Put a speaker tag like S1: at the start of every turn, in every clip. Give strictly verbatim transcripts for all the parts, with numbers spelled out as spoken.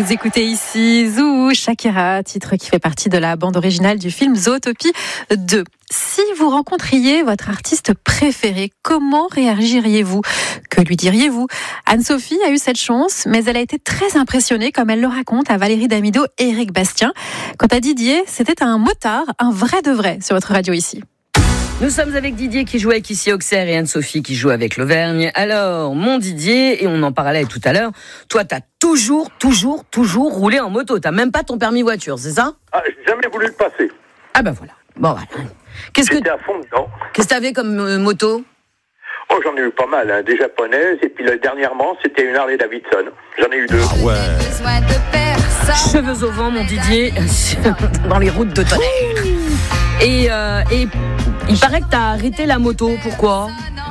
S1: Vous écoutez ici Zou, Shakira, titre qui fait partie de la bande originale du film Zootopie deux. Si vous rencontriez votre artiste préféré, comment réagiriez-vous ? Que lui diriez-vous ? Anne-Sophie a eu cette chance, mais elle a été très impressionnée, comme elle le raconte à Valérie Damido et Eric Bastien. Quant à Didier, c'était un motard, un vrai de vrai, sur votre radio ici.
S2: Nous sommes avec Didier qui joue avec ici Auxerre et Anne-Sophie qui joue avec l'Auvergne. Alors, mon Didier, et on en parlait tout à l'heure, toi, t'as toujours, toujours, toujours roulé en moto. T'as même pas ton permis voiture, c'est ça ?
S3: Ah, j'ai jamais voulu le passer.
S2: Ah ben voilà. Bon, voilà. Qu'est-ce que,
S3: J'étais à fond dedans.
S2: qu'est-ce que t'avais comme euh, moto ?
S3: Oh, j'en ai eu pas mal, hein, des japonaises, et puis là, dernièrement, c'était une Harley Davidson. J'en ai eu deux.
S4: Ah ouais.
S2: Cheveux au vent, mon Didier, dans les routes de tonnerre. Et, euh, et il paraît que t'as arrêté la moto, pourquoi ?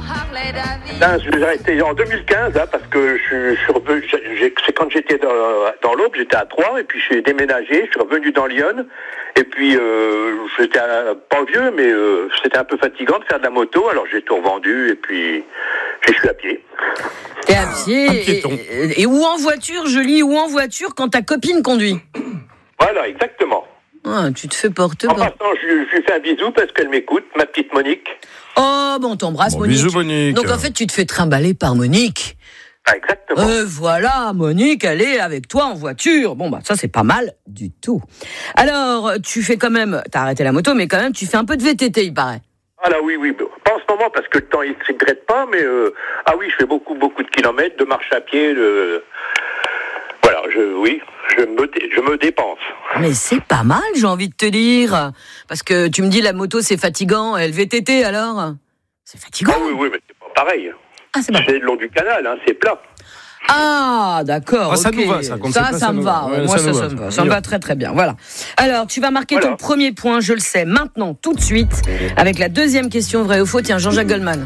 S3: Là, j'ai arrêté en deux mille quinze, hein, parce que je, je suis revenu, j'ai, c'est quand j'étais dans, dans l'Aube, j'étais à Troyes, et puis je suis déménagé, je suis revenu dans Lyon, et puis euh, j'étais à, pas vieux, mais euh, c'était un peu fatigant de faire de la moto, alors j'ai tout revendu, et puis je suis à pied.
S2: T'es à pied,
S4: Un piéton.
S2: et, et ou en voiture, je lis, ou en voiture quand ta copine conduit.
S3: Voilà, exactement.
S2: Ah, tu te fais porter.
S3: En passant, je, je lui fais un bisou parce qu'elle m'écoute, ma petite Monique.
S2: Oh, bon, on t'embrasse,
S4: Bon,
S2: Monique.
S4: bisous, Monique.
S2: Donc en fait, tu te fais trimballer par Monique.
S3: Ah, exactement.
S2: Euh, voilà, Monique, elle est avec toi en voiture. Bon, bah ça, c'est pas mal du tout. Alors, tu fais quand même, t'as arrêté la moto, mais quand même, tu fais un peu de V T T, il paraît.
S3: Ah là, oui, oui. Pas en ce moment parce que le temps, il ne regrette pas, mais euh, ah oui, je fais beaucoup, beaucoup de kilomètres, de marche à pied, de... Voilà, je, oui, je me, dé- je me dépense.
S2: Mais c'est pas mal, j'ai envie de te dire. Parce que tu me dis, la moto, c'est fatigant. Et le V T T, alors ? C'est fatigant.
S3: Ah oui, oui, mais c'est pas pareil.
S2: Ah, c'est pas
S3: C'est le long du canal, hein, c'est plat.
S2: Ah, d'accord.
S4: Ah, ça
S2: ok.
S4: nous va, ça, quand
S2: Ça,
S4: c'est pas,
S2: ça
S4: ça
S2: me
S4: nous
S2: va.
S4: va. Ouais,
S2: Moi,
S4: ça
S2: ça,
S4: nous
S2: ça
S4: va,
S2: me
S4: ça.
S2: va. Ça me
S4: Bien.
S2: va très, très bien. Voilà. Alors, tu vas marquer
S3: Voilà.
S2: ton premier point, je le sais, maintenant, tout de suite, avec la deuxième question, vrai ou faux. Tiens, Jean-Jacques Goldman.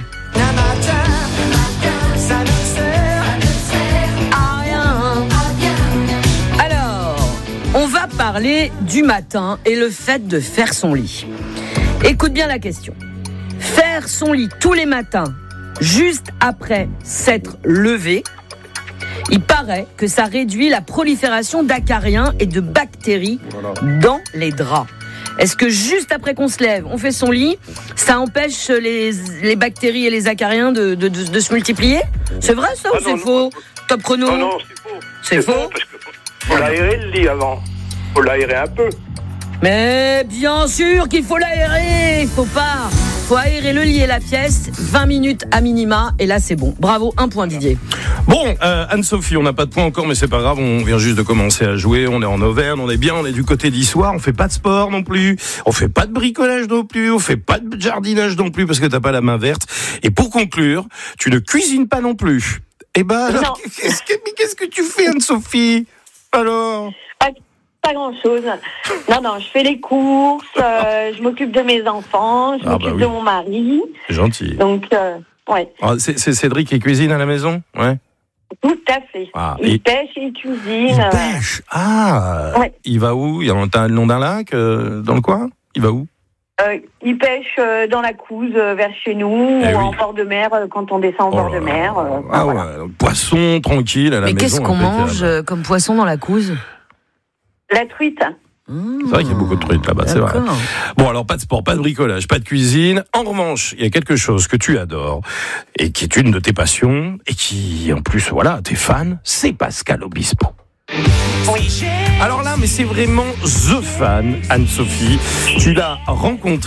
S2: Ah, rien. Alors, on va parler du matin et le fait de faire son lit. Écoute bien la question. Faire son lit tous les matins, juste après s'être levé, il paraît que ça réduit la prolifération d'acariens et de bactéries dans les draps. Est-ce que juste après qu'on se lève, on fait son lit, ça empêche les, les bactéries et les acariens de, de, de, de se multiplier ? C'est vrai ça
S3: Ah
S2: ou c'est
S3: non,
S2: faux
S3: non.
S2: Top chrono.
S3: Non, non, c'est faux.
S2: C'est faux
S3: parce que faut, faut l'aérer le lit avant. Faut l'aérer un peu.
S2: Mais bien sûr qu'il faut l'aérer, il faut pas. Faut aérer le lit et la pièce, vingt minutes à minima, et là c'est bon. Bravo, un point Didier.
S4: Bon, euh, Anne-Sophie, on n'a pas de points encore, mais c'est pas grave, on vient juste de commencer à jouer, on est en Auvergne, on est bien, on est du côté d'Issoire, on fait pas de sport non plus, on fait pas de bricolage non plus, on fait pas de jardinage non plus parce que t'as pas la main verte. Et pour conclure, tu ne cuisines pas non plus. Eh ben, alors,
S5: Non.
S4: qu'est-ce que, mais qu'est-ce que tu fais, Anne-Sophie ? Alors ?
S5: Pas, pas grand-chose. Non, non, je fais les courses, euh, je m'occupe de mes enfants, je
S4: Ah,
S5: m'occupe
S4: bah oui.
S5: de mon mari.
S4: C'est gentil.
S5: Donc, euh, ouais,
S4: Ah, c'est, c'est Cédric qui cuisine à la maison ? Ouais.
S5: tout à fait.
S4: Ah,
S5: il
S4: et-
S5: pêche et il cuisine.
S4: Il
S5: euh,
S4: pêche. Ah.
S5: Ouais.
S4: Il va où ? Il y a un le nom d'un lac euh, dans le coin ? Il va où ?
S5: euh, il pêche euh, dans la Couze, euh, vers chez nous,
S4: Eh
S5: ou
S4: oui.
S5: en bord de mer, euh, quand on descend en
S4: Oh
S5: bord
S4: là
S5: de
S4: là.
S5: mer. euh, enfin,
S4: Ah
S5: voilà.
S4: ouais, donc poisson tranquille à la
S2: Mais
S4: maison.
S2: qu'est-ce qu'on
S4: impeccable.
S2: mange euh, comme poisson dans la Couze ?
S5: La truite.
S4: C'est vrai qu'il y a beaucoup de trucs là-bas, c'est vrai.
S2: D'accord.
S4: Bon, alors pas de sport, pas de bricolage, pas de cuisine. En revanche, il y a quelque chose que tu adores et qui est une de tes passions et qui, en plus, voilà, t'es fan, c'est Pascal Obispo. Alors là, mais c'est vraiment the fan, Anne-Sophie. Tu l'as rencontré